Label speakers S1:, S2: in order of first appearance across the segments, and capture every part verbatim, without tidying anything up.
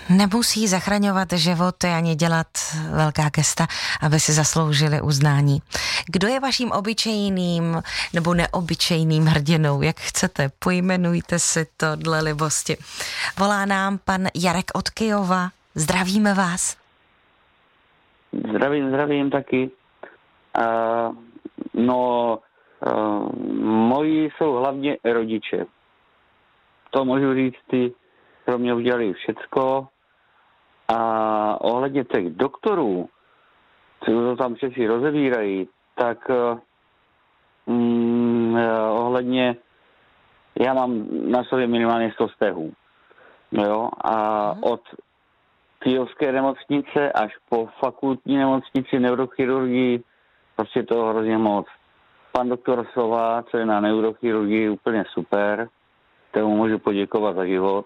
S1: Nemusí zachraňovat životy ani dělat velká gesta, aby si zasloužili uznání. Kdo je vaším obyčejným nebo neobyčejným hrdinou? Jak chcete, pojmenujte si to dle libosti. Volá nám pan Jarek od Kyjova. Zdravíme vás.
S2: Zdravím, zdravím taky. Uh, no, uh, moji jsou hlavně rodiče. To můžu říct, ty pro mě udělali všecko. A ohledně těch doktorů, co to tam všetci rozevírají, tak mm, ohledně, já mám na sobě minimálně sto stehů. Jo? A od Kyjovské nemocnice až po fakultní nemocnici neurochirurgii, prostě to hrozně moc. Pan doktor Sova, co je na neurochirurgii, úplně super. Tomu můžu poděkovat za život.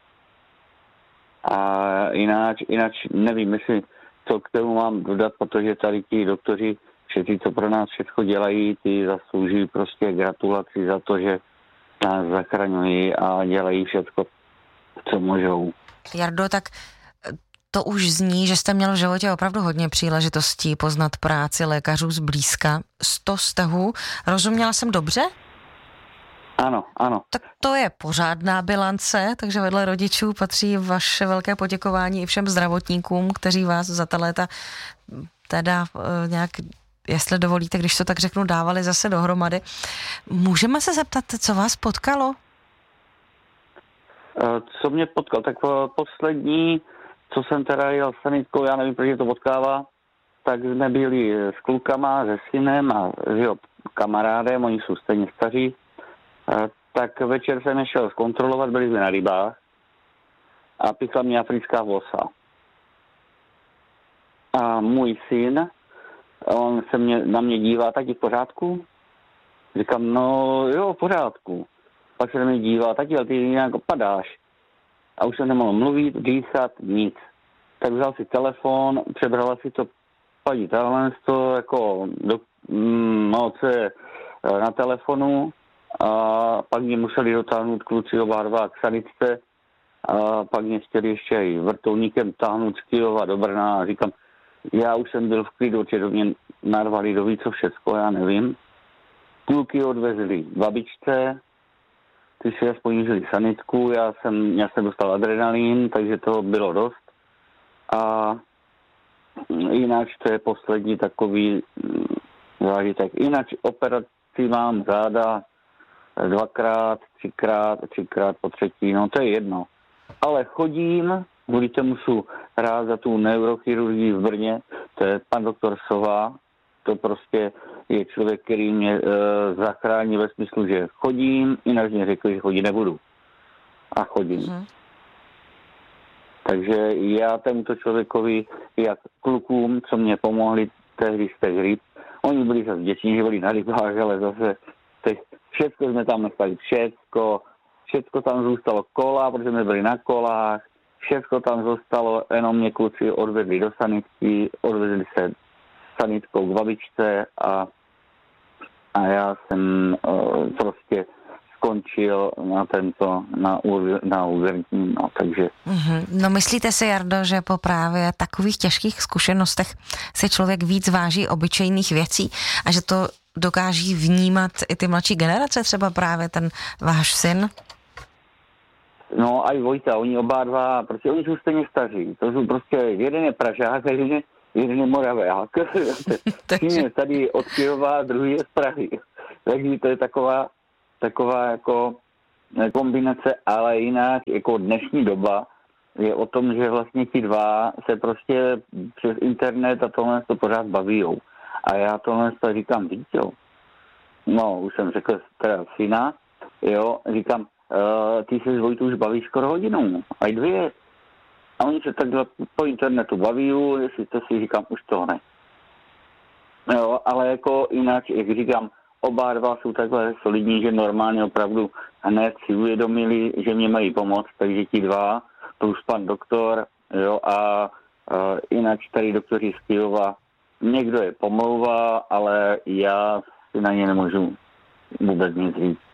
S2: A jináč, jináč nevím, jestli co k tomu mám dodat, protože tady ti doktoři, všichni, co pro nás všechno dělají, ty zaslouží prostě gratulaci za to, že nás zachraňují a dělají všechno, co můžou.
S1: Jardo, tak to už zní, že jste měl v životě opravdu hodně příležitostí poznat práci lékařů zblízka. sto stehů, rozuměla jsem dobře?
S2: Ano, ano.
S1: Tak to je pořádná bilance, takže vedle rodičů patří vaše velké poděkování i všem zdravotníkům, kteří vás za ta léta teda e, nějak, jestli dovolíte, když to tak řeknu, dávali zase dohromady. Můžeme se zeptat, co vás potkalo?
S2: Co mě potkalo? Tak poslední, co jsem teda jel s sanitkou, já nevím, proč to potkává, tak jsme byli s klukama, se synem a s jeho kamarádem, oni jsou stejně staří. Tak večer jsem je šel zkontrolovat, byli jsme na rybách a pichla mě africká vosa. A můj syn, on se mě, na mě dívá, taky v pořádku? Říkám, no jo, v pořádku. Pak se na mě dívá, taky, ale ty nějak padáš. A už jsem nemohl mluvit, dýchat, nic. Tak vzal si telefon, přebrala si to paní tohle, to jako, do, no, co je na telefonu. A pak mě museli dotáhnout kluci oba dva k sanitce a pak mě chtěli ještě i vrtulníkem táhnout z Kyjova do Brna a říkám, já už jsem byl v klidu, že do mě narvali do ví co všecko, já nevím. Kluky odvezli babičce, ty si aspoň žili sanitku, já jsem, já jsem dostal adrenalin, takže to bylo dost. A jinak to je poslední takový zážitek. Jinak operaci mám záda dvakrát, třikrát, třikrát po třetí, no to je jedno. Ale chodím, kvůli tomu musím rád za tu neurochirurgii v Brně, to je pan doktor Sova, to prostě je člověk, který mě e, zachrání ve smyslu, že chodím, jinak mě řekl, že chodit nebudu. A chodím. Mm. Takže já tomuto člověkovi, jak klukům, co mě pomohli tehdy z těch ryb, oni byli zase vděční, že byli na rybách, ale zase těch, všetko jsme tam nechali, všetko, všetko tam zůstalo kola, protože jsme byli na kolách, všetko tam zůstalo, jenom mě kluci odvedli do sanitky, odvedli se sanitkou k babičce a, a já jsem uh, prostě skončil na tento, na, na urgentní, no, takže.
S1: Mm-hmm. No myslíte si, Jardo, že po právě takových těžkých zkušenostech si člověk víc váží obyčejných věcí a že to dokáží vnímat i ty mladší generace, třeba právě ten váš syn?
S2: No a i Vojta, oni oba dva, protože oni jsou stejně staří, to jsou prostě, jeden je Pražák, jeden je, jeden je Moravák. Jeden je tady od Kyjova, druhý je z Prahy. Takže to je taková, taková jako kombinace, ale jinak jako dnešní doba je o tom, že vlastně ti dva se prostě přes internet a tohle to pořád bavijou. A já tohle to říkám, víc, jo. No, už jsem řekl teda syna, jo, říkám, uh, ty se s Vojtou už bavíš skoro hodinu, a dvě. A oni se takhle po internetu baví, jestli to si říkám, už to ne. Jo, ale jako jinak, jak říkám, oba dva jsou takhle solidní, že normálně opravdu hned si uvědomili, že mě mají pomoct, takže ti dva, plus pan doktor, jo, a uh, jinak tady doktoři z Kyjova, někdo je pomlouvá, ale já si na ně nemůžu vůbec nic říct.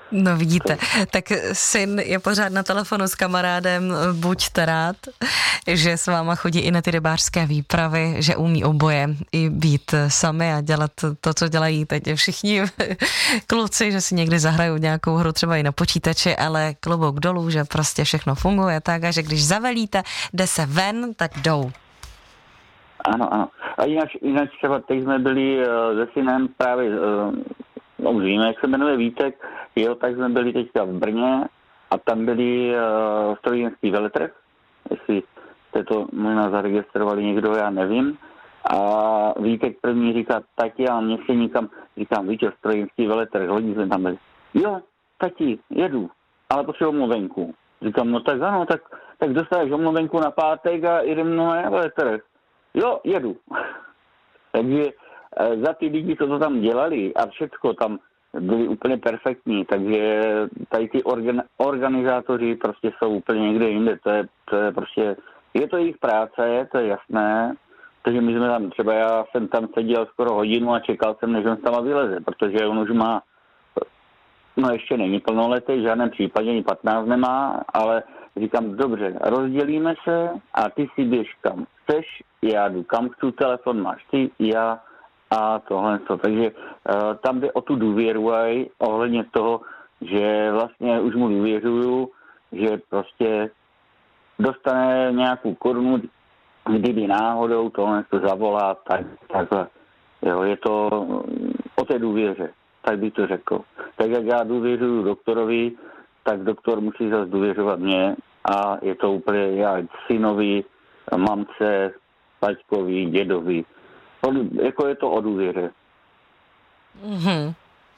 S1: No vidíte, tak syn je pořád na telefonu s kamarádem, buďte rád, že s váma chodí i na ty rybářské výpravy, že umí oboje, i být sami a dělat to, co dělají teď všichni kluci, že si někdy zahrajou nějakou hru třeba i na počítači, ale klobouk dolů, že prostě všechno funguje tak a že když zavelíte, jde se ven, tak jdou.
S2: Ano, ano. A jinak, jinak třeba teď jsme byli uh, se synem právě, uh, no už víme, jak se jmenuje Vítek, jo, tak jsme byli teďka v Brně a tam byli uh, strojírenský veletrh, jestli jste to možná zaregistrovali někdo, já nevím. A Vítek první říká, tati, a mě se nikam, říkám, víte, strojírenský veletrh, hodně jsme tam byli. Jo, tati, jedu, ale potřebuji omluvenku. Říkám, no tak ano, tak, tak dostaneš omluvenku na pátek a jdem na veletrh. Jo, jedu. Takže za ty lidi, co to tam dělali a všechno tam byli úplně perfektní, takže tady ty organ, organizátoři prostě jsou úplně někde jinde, to je, to je prostě, je to jejich práce, to je jasné, takže my jsme tam, třeba já jsem tam seděl skoro hodinu a čekal jsem, než on tam vyleze, protože on už má, no ještě není plnoletý, v žádném případě ani patnáct nemá, ale říkám, dobře, rozdělíme se a ty si běž kam chceš, já jdu kam chci, telefon máš ty, já a tohle. Takže uh, tam jde o tu důvěru aj ohledně toho, že vlastně už mu důvěřuju, že prostě dostane nějakou korunu, kdyby náhodou tohle to zavolá, tak takhle. Jo, je to o té důvěře, tak bych to řekl. Tak jak já důvěřuju doktorovi, tak doktor musí zase důvěřovat mě a je to úplně já synovi, mamce, taťkovi, dědovi. Jako je to o důvěře.
S1: Mm-hmm.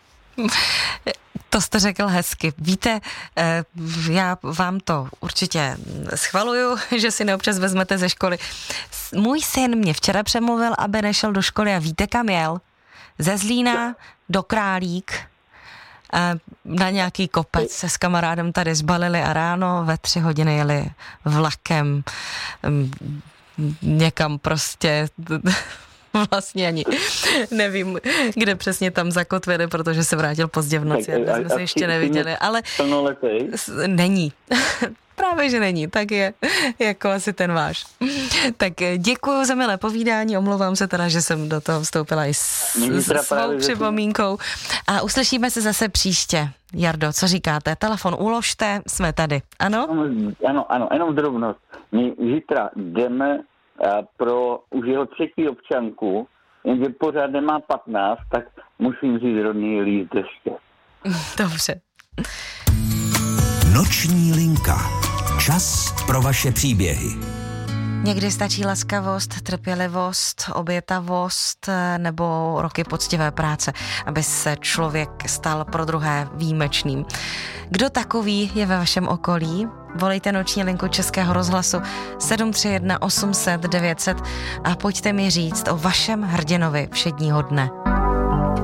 S1: To jste řekl hezky. Víte, já vám to určitě schvaluju, že si neobčas vezmete ze školy. Můj syn mě včera přemluvil, aby nešel do školy a víte, kam jel? Ze Zlína do Králík na nějaký kopec se s kamarádem tady zbalili a ráno ve tři hodiny jeli vlakem někam prostě... Vlastně ani nevím, kde přesně tam zakotvili, protože se vrátil pozdě v noci a dnes jsme se ještě neviděli, ale není. Právě, že není, tak je jako asi ten váš. Tak děkuju za milé povídání, omlouvám se teda, že jsem do toho vstoupila i s, s svou připomínkou a uslyšíme se zase příště. Jardo, co říkáte? Telefon uložte, jsme tady, ano?
S2: Ano, ano, jenom drobnost. My zítra jdeme pro už jeho třetí občanku, jenže pořád nemá patnáct, tak musím říct rodný líst ještě.
S1: Dobře.
S3: Noční linka. Čas pro vaše příběhy.
S1: Někdy stačí laskavost, trpělivost, obětavost nebo roky poctivé práce, aby se člověk stal pro druhé výjimečným. Kdo takový je ve vašem okolí? Volejte noční linku Českého rozhlasu sedm tři jedna osm set devět set a pojďte mi říct o vašem hrdinovi všedního dne.